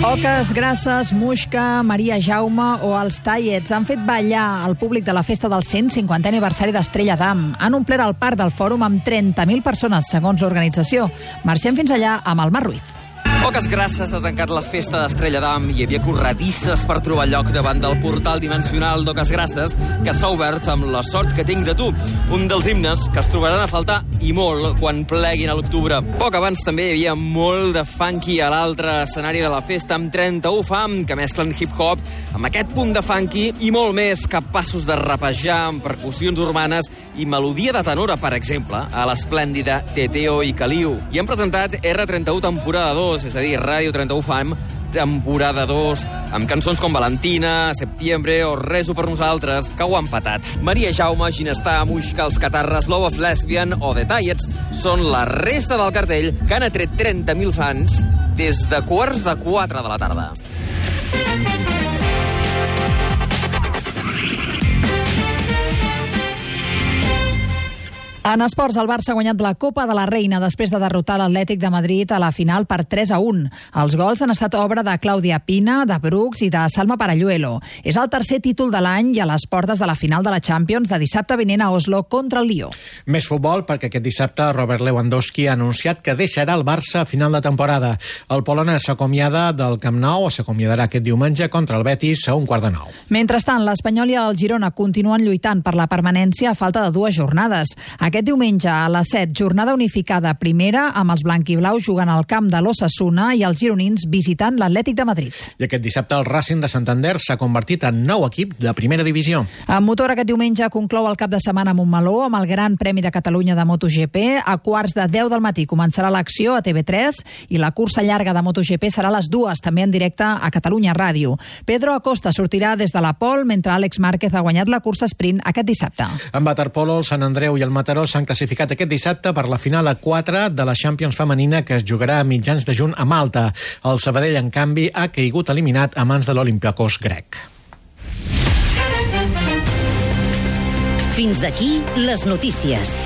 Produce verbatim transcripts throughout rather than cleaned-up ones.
Oques, Grasses, Muixca, Maria Jaume o els Tallets han fet ballar el públic de la festa del cent cinquantè aniversari d'Estrella d'Am. Han omplert el parc del Fòrum amb trenta mil persones, segons l'organització. Marxem fins allà amb el Marc Ruiz. Oques Grasses ha tancat la festa d'Estrella d'Am. Hi havia corredisses per trobar lloc davant del portal dimensional d'Oques Grasses, que s'ha obert amb La sort que tinc de tu, un dels himnes que es trobaran a faltar i molt quan pleguin a l'octubre. Poc abans també hi havia molt de funky a l'altre escenari de la festa, amb trenta-u fam que mesclen hip-hop amb aquest punt de funky i molt més, capaços de rapejar amb percussions urbanes i melodia de tenora, per exemple, a l'esplèndida Teteo i Caliu. I han presentat erre trenta-u temporada dos, és a dir, Ràdio trenta-u fam, temporada dos, amb cançons com Valentina, Septiembre o Rezo per nosaltres, que ho han patat. Maria Jaume, Ginestar, Muixca, Els Catarres, Love of Lesbian o The Tallets són la resta del cartell que han atret trenta mil fans des de quarts de quatre de la tarda. En esports, el Barça ha guanyat la Copa de la Reina després de derrotar l'Atlètic de Madrid a la final per tres a un. Els gols han estat obra de Clàudia Pina, de Brooks i de Salma Paralluelo. És el tercer títol de l'any i a les portes de la final de la Champions de dissabte vinent a Oslo contra el Lió. Més futbol, perquè aquest dissabte Robert Lewandowski ha anunciat que deixarà el Barça a final de temporada. El polonès s'acomiada del Camp Nou, s'acomiadarà aquest diumenge contra el Betis a un quart de nou. Mentrestant, l'Espanyol i el Girona continuen lluitant per la permanència a falta de dues jornades. Aquest diumenge a les set, jornada unificada primera amb els blanquiblaus jugant al camp de l'Osasuna i els gironins visitant l'Atlètic de Madrid. I aquest dissabte el Racing de Santander s'ha convertit en nou equip de primera divisió. En motor, aquest diumenge conclou el cap de setmana a Montmeló amb el Gran Premi de Catalunya de MotoGP. A quarts de deu del matí començarà l'acció a T V tres i la cursa llarga de MotoGP serà a les dues, també en directe a Catalunya Ràdio. Pedro Acosta sortirà des de la pole, mentre Àlex Márquez ha guanyat la cursa sprint aquest dissabte. En waterpolo, el Sant Andreu i el Mataró s'han classificat aquest dissabte per la final a quatre de la Champions femenina que es jugarà a mitjans de juny a Malta. El Sabadell, en canvi, ha caigut eliminat a mans de l'Olympiakos grec. Fins aquí les notícies.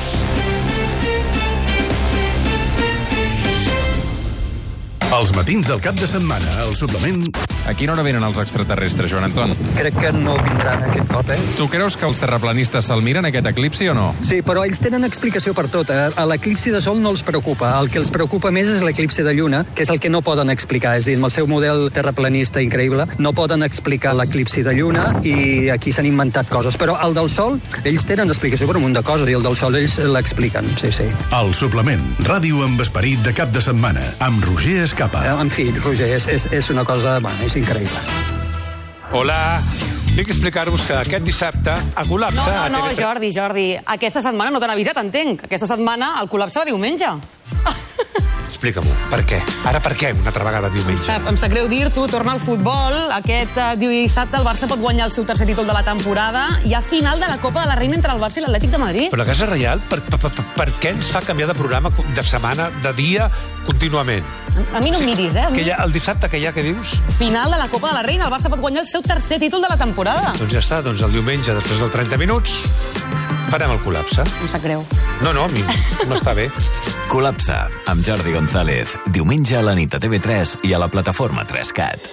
Els matins del cap de setmana, al suplement... A quina hora venen els extraterrestres, Joan Anton? Crec que no vindran aquest cop, eh? Tu creus que els terraplanistes se'l miren, aquest eclipsi, o no? Sí, però ells tenen explicació per tot. Eh? A l'eclipsi de sol no els preocupa. El que els preocupa més és l'eclipsi de lluna, que és el que no poden explicar. És a dir, amb el seu model terraplanista increïble, no poden explicar l'eclipsi de lluna i aquí s'han inventat coses. Però el del sol, ells tenen explicació per un munt de coses i el del sol ells l'expliquen, sí, sí. El suplement, ràdio amb esperit de cap de setmana, amb Roger Escapa. Eh, en fi, Roger, és, és, és una cosa... Bueno, és increïble. Hola, vinc a explicar-vos que aquest dissabte el col·lapse... No, no, no, Jordi, Jordi, aquesta setmana no t'han avisat, entenc. Aquesta setmana el col·lapse va diumenge. Explica-m'ho, per què? Ara per què una altra vegada diumenge? Em sap greu dir-t'ho, torna al futbol. Aquest uh, dissabte el Barça pot guanyar el seu tercer títol de la temporada. Hi ha final de la Copa de la Reina entre el Barça i l'Atlètic de Madrid. Però la Casa Reial, per, per, per, per què ens fa canviar de programa de setmana, de dia, contínuament? A mi no em miris, eh? Que hi ha, el dissabte que hi ha, què dius? Final de la Copa de la Reina. El Barça pot guanyar el seu tercer títol de la temporada. Doncs ja està, doncs el diumenge, després dels trenta minuts, farem el col·lapse. Em sap greu. No, no, a mi no està bé. Col·lapse, amb Jordi González. Diumenge a la nit a T V tres i a la plataforma tres cat.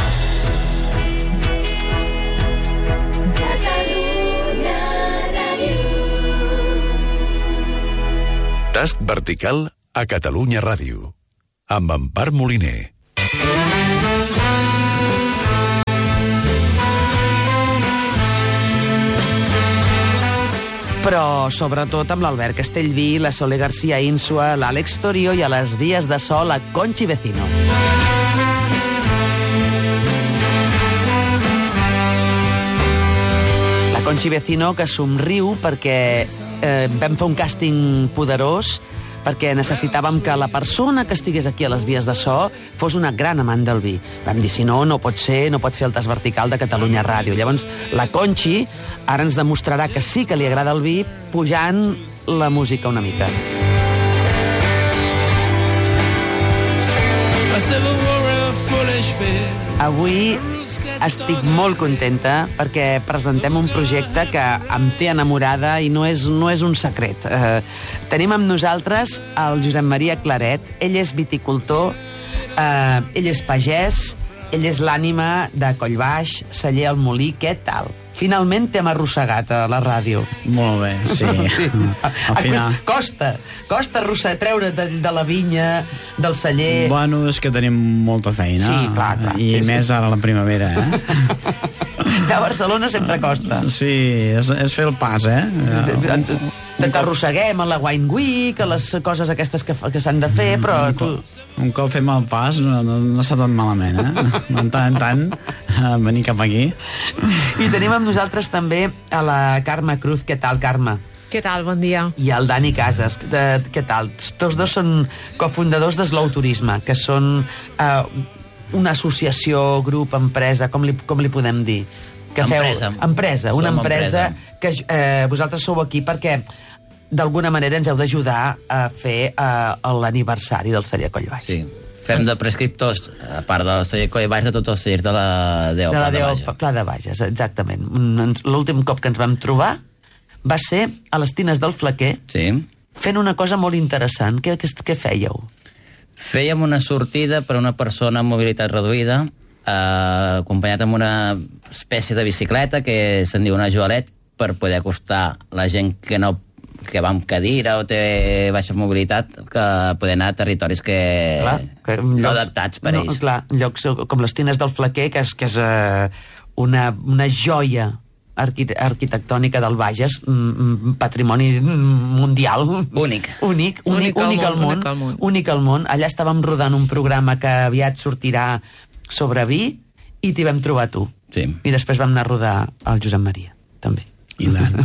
Tast vertical a Catalunya Ràdio. Amb Empar Moliner. Però sobretot amb l'Albert Castellví, la Sole García Insua, l'Àlex Torio i a les vies de so la Conchi Vecino. La Conchi Vecino que somriu perquè eh, vam fer un càsting poderós perquè necessitàvem que la persona que estigués aquí a les vies de so fos una gran amant del vi. Vam dir, si no, no pot ser, no pot fer el tas vertical de Catalunya Ràdio. Llavors, la Conchi ara ens demostrarà que sí que li agrada el vi pujant la música una mica. Avui estic molt contenta perquè presentem un projecte que em té enamorada i no és, no és un secret. Eh, tenim amb nosaltres el Josep Maria Claret. Ell és viticultor, eh, ell és pagès ell és l'ànima de Collbaix, Celler al Molí, què tal? Finalment t'hem arrossegat a la ràdio. Molt bé, sí. sí. Al final... Costa, costa arrossegar, treure de, de la vinya, del celler... Bueno, és que tenim molta feina. Sí, clar, clar. I sí, més sí. ara a la primavera, eh? De Barcelona sempre costa. Sí, és, és fer el pas, eh? De que arrosseguem a la Wine Week, a les coses aquestes que, que s'han de fer, però un tu... Cop, un cop fem el pas no, no, no està tot malament, eh? En tant en tant, a venir cap aquí. I tenim amb nosaltres també a la Carme Cruz. Què tal, Carme? Què tal? Bon dia. I el Dani Casas. De, què tal? Tots dos són cofundadors de Slow Turisme, que són eh, una associació, grup, empresa, com li, com li podem dir? Que empresa. Feu, empresa, una Som empresa, empresa. que eh, vosaltres sou aquí perquè d'alguna manera ens heu d'ajudar a fer eh, l'aniversari del celler Collbaix. Sí. Fem de prescriptors, a part del celler Collbaix, de tots els cellers de la D O de la Pla de Bages. Pla de Bages, exactament. L'últim cop que ens vam trobar va ser a les Tines del Flaquer, sí. Fent una cosa molt interessant. Què, què, què fèieu? Fèiem una sortida per a una persona amb mobilitat reduïda, eh, acompanyat amb una espècie de bicicleta que se'n diu una joalet, per poder acostar la gent que no que va amb cadira o té baixa mobilitat, que poder anar a territoris que, clar, que no llocs, adaptats per no, ells. Clar, llocs com les Tines del Flaquer, que és, que és uh, una, una joia arquite arquitectònica del Bages, mm, patrimoni mundial. Únic. Únic, únic, únic, únic al món. Únic al món. Únic al món. Allà estàvem rodant un programa que aviat sortirà sobre vi i t'hi vam trobar tu. Sí. I després vam anar a rodar al Josep Maria, també. I tant.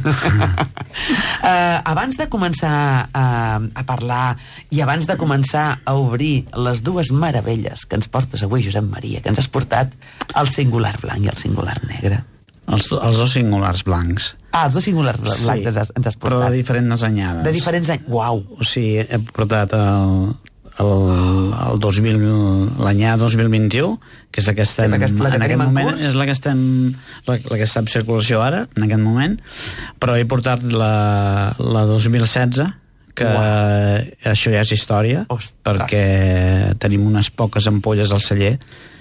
uh, abans de començar a, a parlar i abans de començar a obrir les dues meravelles que ens portes avui, Josep Maria, que ens has portat el singular blanc i el singular negre. Els, els dos singulars blancs. Ah, els dos singulars blancs sí, ens, has, ens has portat. Però de diferents anyades. De diferents anys. Uau! O sigui, he portat el, el, el dos mil, l'anyà dos mil vint-i-u, que és la que està en, aquest, la que en aquest moment, curs? és la que està en, la, la que està en circulació ara, en aquest moment, però he portat la, la dos mil setze, que wow. Això ja és història, ostres, perquè tenim unes poques ampolles al celler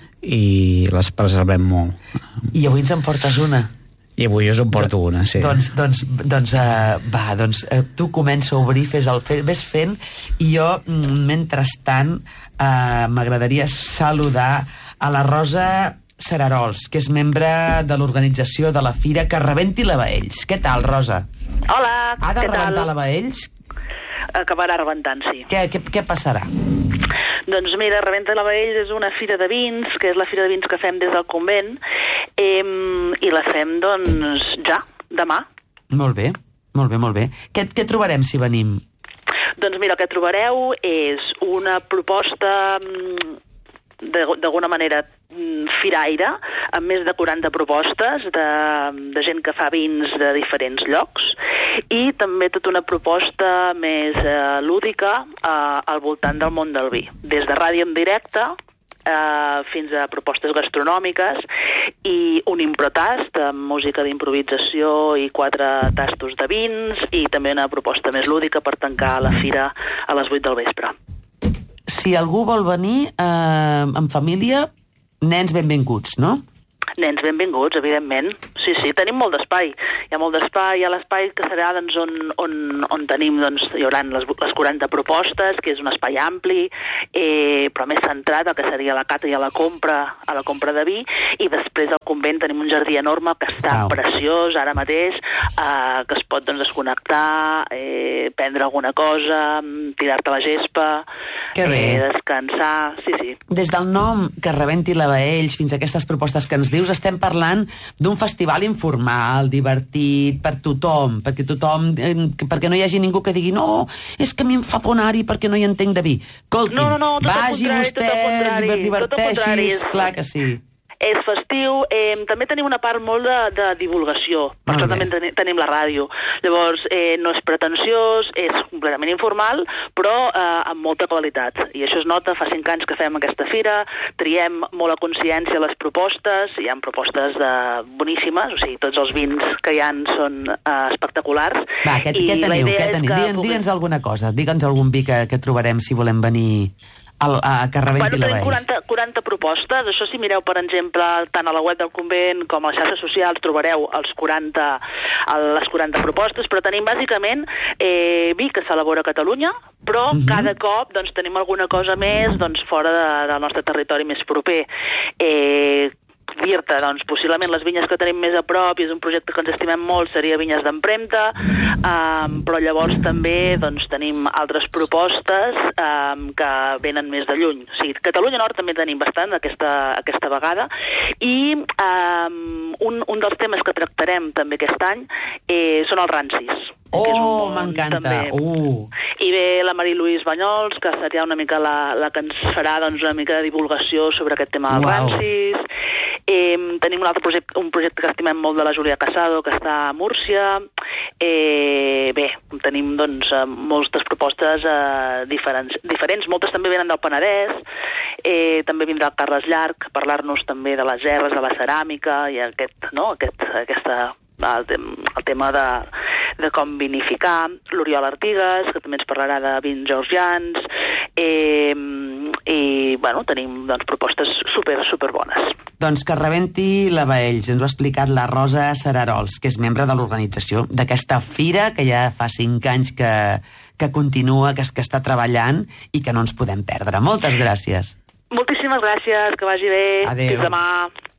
i les preservem molt. I avui ens en portes una. I avui us en porto una, sí. Doncs, doncs, doncs uh, va, doncs uh, tu comença a obrir, fes el, fes, ves fent, i jo, mentrestant, uh, m'agradaria saludar a la Rosa Cerarols, que és membre de l'organització de la Fira Que Rebenti la Baells. Què tal, Rosa? Hola, ha de què rebentar tal? la Baells? Acabarà rebentant, sí. Què, què, què passarà? Doncs mira, Rebenta la Baells és una fira de vins, que és la fira de vins que fem des del convent, eh, i la fem, doncs, ja, demà. Molt bé, molt bé, molt bé. Què, què trobarem si venim? Doncs mira, el que trobareu és una proposta d'alguna manera firaire, amb més de quaranta propostes de, de gent que fa vins de diferents llocs, i també tota una proposta més eh, lúdica eh, al voltant del món del vi, des de ràdio en directe eh, fins a propostes gastronòmiques i un improtast amb música d'improvisació i quatre tastos de vins, i també una proposta més lúdica per tancar la fira a les vuit del vespre. Si algú vol venir eh, en família, nens benvinguts, no? Nens benvinguts, evidentment. Sí, sí, tenim molt d'espai. Hi ha molt d'espai, hi ha l'espai que serà doncs, on, on, on tenim, doncs, hi haurà les, les quaranta propostes, que és un espai ampli, eh, però més centrat al que seria la cata i a la compra, a la compra de vi, i després al convent tenim un jardí enorme que està wow. preciós ara mateix, eh, que es pot doncs, desconnectar, eh, prendre alguna cosa, tirar-te a la gespa, eh, descansar, sí, sí. Des del nom Que Rebenti la Baells fins a aquestes propostes que ens dius, estem parlant d'un festival informal, divertit, per tothom, perquè tothom, eh, perquè no hi hagi ningú que digui no, és que a mi em fa por anar-hi perquè no hi entenc de vi. Escolti'm, no, no, no, tot vagi contrari, vostè, tot contrari, diverteixis, clar que sí. És festiu, eh, també tenim una part molt de, de divulgació, per això també ten, tenim la ràdio. Llavors, eh, no és pretensiós, és completament informal, però eh, amb molta qualitat. I això es nota, fa cinc anys que fem aquesta fira, triem molt a consciència les propostes, hi ha propostes de boníssimes, o sigui, tots els vins que hi ha són eh, espectaculars. Va, què, què teniu? Què teniu? Digue'ns, pugui... digue'ns alguna cosa, digue'ns algun vi que, que trobarem si volem venir el, a que rebenti bueno, la tenim Baells? quaranta, quaranta propostes. Això, si mireu, per exemple, tant a la web del convent com a les xarxes socials, trobareu els quaranta, les quaranta propostes, però tenim bàsicament eh, vi que s'elabora a Catalunya, però uh-huh. cada cop doncs, tenim alguna cosa més doncs, fora de, del nostre territori més proper. Eh, dir-te, doncs, possiblement les vinyes que tenim més a prop, i és un projecte que ens estimem molt, seria Vinyes d'Empremta, um, però llavors també doncs, tenim altres propostes um, que venen més de lluny. O sigui, Catalunya Nord també tenim bastant aquesta, aquesta vegada, i um, un, un dels temes que tractarem també aquest any eh, són els rancis. Oh, m'encanta! Uh. I ve la Marie-Louise Banyols, que seria una mica la, la que ens farà doncs, una mica de divulgació sobre aquest tema dels Uau. rancis. Eh, tenim un altre projecte, un projecte que estimem molt de la Júlia Casado, que està a Múrcia. Eh, bé, tenim doncs, moltes propostes eh, diferents, diferents, moltes també venen del Penedès. Eh, també vindrà el Carles Llarg a parlar-nos també de les gerres, de la ceràmica i aquest, no, aquest, aquesta... El, el tema de, de com vinificar, l'Oriol Artigas, que també ens parlarà de vins georgians, eh, i bueno, tenim doncs, propostes super, super bones. Doncs que rebenti la Baells. Ens ho ha explicat la Rosa Serarols, que és membre de l'organització d'aquesta fira, que ja fa cinc anys que, que continua, que, que està treballant i que no ens podem perdre. Moltes gràcies. Moltíssimes gràcies, que vagi bé. Adéu. Fins demà.